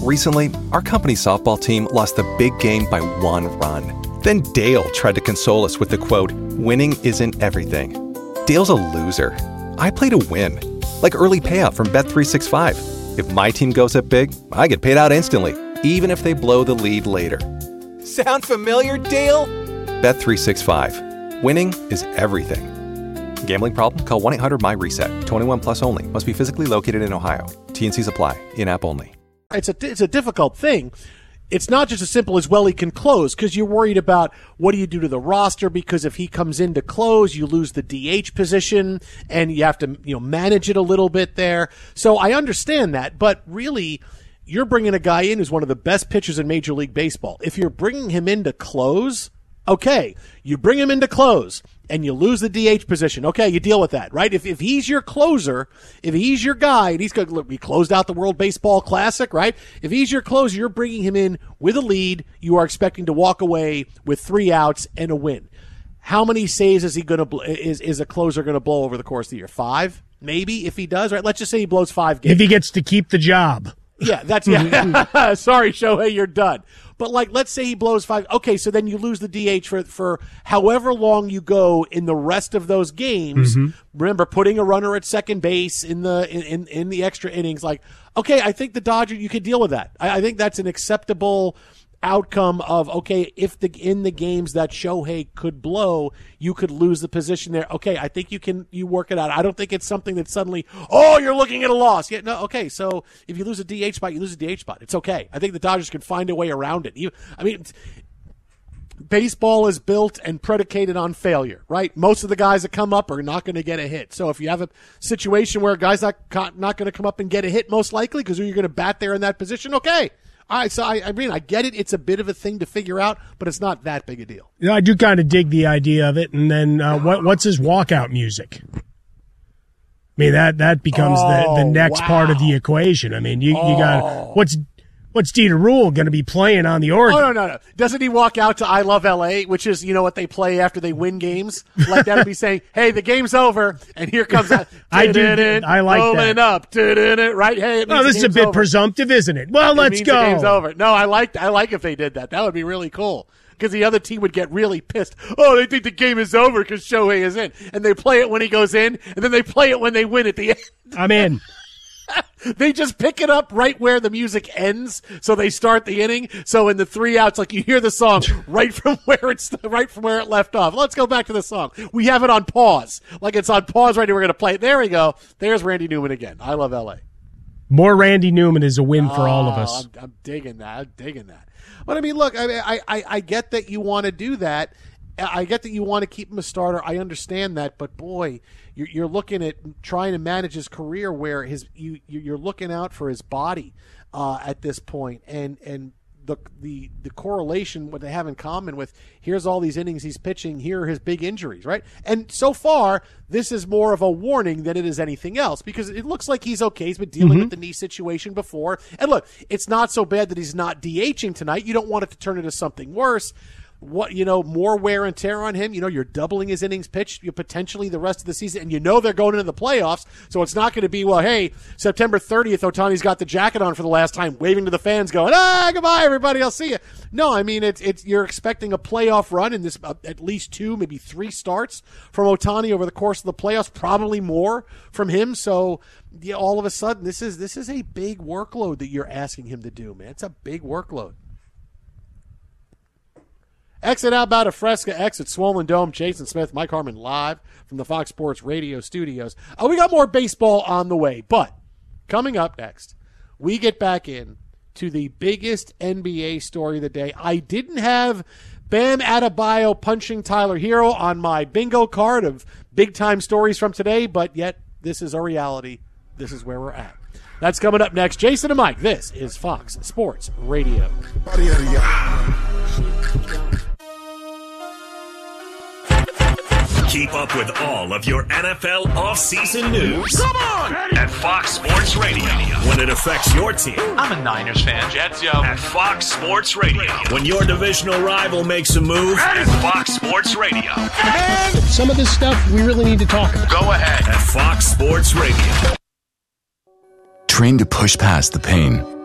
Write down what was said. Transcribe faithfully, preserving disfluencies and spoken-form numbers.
Recently, our company softball team lost the big game by one run. Then Dale tried to console us with the quote, "Winning isn't everything." Dale's a loser. I play to win. Like early payout from Bet three sixty-five. If my team goes up big, I get paid out instantly, even if they blow the lead later. Sound familiar, Dale? Bet three sixty-five. Winning is everything. Gambling problem? Call one eight hundred M Y reset. twenty-one plus only. Must be physically located in Ohio. T N Cs apply. In-app only. It's a, it's a difficult thing. It's not just as simple as, well, he can close, because you're worried about what do you do to the roster, because if he comes in to close, you lose the D H position, and you have to, you know, manage it a little bit there. So I understand that, but really, you're bringing a guy in who's one of the best pitchers in Major League Baseball. If you're bringing him in to close, okay, you bring him in to close, and you lose the D H position. Okay, you deal with that, right? If if he's your closer, if he's your guy, and he's going to be closed out the World Baseball Classic, right? If he's your closer, you're bringing him in with a lead. You are expecting to walk away with three outs and a win. How many saves is he going to is is a closer going to blow over the course of the year? Five, maybe, if he does, right? Let's just say he blows five games. If he gets to keep the job. Yeah, that's yeah. Sorry, Shohei, you're done. But like, let's say he blows five. Okay, so then you lose the D H for for however long you go in the rest of those games. Mm-hmm. Remember, putting a runner at second base in the in, in, in the extra innings. Like, okay, I think the Dodgers, you could deal with that. I, I think that's an acceptable outcome of, okay, if the in the games that Shohei could blow, you could lose the position there. Okay, I think you can you work it out. I don't think it's something that suddenly, oh, you're looking at a loss. Yeah, no, okay, so if you lose a D H spot, you lose a D H spot. It's okay. I think the Dodgers can find a way around it. You, I mean, baseball is built and predicated on failure, right? Most of the guys that come up are not going to get a hit. So if you have a situation where a guy's not, not going to come up and get a hit, most likely, because you're going to bat there in that position, okay. All right, so I, I mean, I get it. It's a bit of a thing to figure out, but it's not that big a deal. You know, I do kind of dig the idea of it. And then uh, what, what's his walkout music? I mean, that, that becomes oh, the, the next wow. part of the equation. I mean, you, oh. you got what's what's Dieter Rule going to be playing on the organ? Oh, no, no, no. Doesn't he walk out to I Love L A, which is, you know, what they play after they win games? Like that would be saying, hey, the game's over, and here comes that. I do. I like rolling that. up, right? Hey, it oh, this is a bit over. presumptive, isn't it? Well, it let's means go. The game's over. No, I like, I like if they did that. That would be really cool. Because the other team would get really pissed. Oh, they think the game is over because Shohei is in. And they play it when he goes in, and then they play it when they win at the end. I'm in. They just pick it up right where the music ends, so they start the inning. So in the three outs, like you hear the song right from where it's right from where it left off. Let's go back to the song. We have it on pause, like it's on pause right now. We're going to play it. There we go. There's Randy Newman again. I Love L A. More Randy Newman is a win oh, for all of us. I'm, I'm digging that. I'm digging that. But I mean, look, I I I get that you want to do that. I get that you want to keep him a starter. I understand that, but boy, you're, you're looking at trying to manage his career where his you you're looking out for his body uh, at this point, and and the the the correlation what they have in common with here's all these innings he's pitching, here are his big injuries, right? And so far, this is more of a warning than it is anything else because it looks like he's okay. He's been dealing mm-hmm. with the knee situation before, and look, it's not so bad that he's not DHing tonight. You don't want it to turn into something worse. What, you know, more wear and tear on him. You know, you're doubling his innings pitched, you potentially the rest of the season, and you know they're going into the playoffs, so it's not going to be, well, hey, September thirtieth, Ohtani's got the jacket on for the last time, waving to the fans, going, ah, goodbye, everybody, I'll see you. No, I mean, it's it's you're expecting a playoff run in this, uh, at least two, maybe three starts from Ohtani over the course of the playoffs, probably more from him. So, yeah, all of a sudden, this is this is a big workload that you're asking him to do, man. It's a big workload. Exit outbound of Fresca, exit Swollen Dome. Jason Smith, Mike Harmon live from the Fox Sports Radio studios. Oh, we got more baseball on the way, but coming up next, we get back in to the biggest N B A story of the day. I didn't have Bam Adebayo punching Tyler Hero on my bingo card of big-time stories from today, but yet this is a reality. This is where we're at. That's coming up next. Jason and Mike, this is Fox Sports Radio. Keep up with all of your N F L offseason news. Come on! At Fox Sports Radio. When it affects your team. I'm a Niners fan. Jets, yo. At Fox Sports Radio. When your divisional rival makes a move. At Fox Sports Radio. And some of this stuff we really need to talk about. Go ahead. At Fox Sports Radio. Trained to push past the pain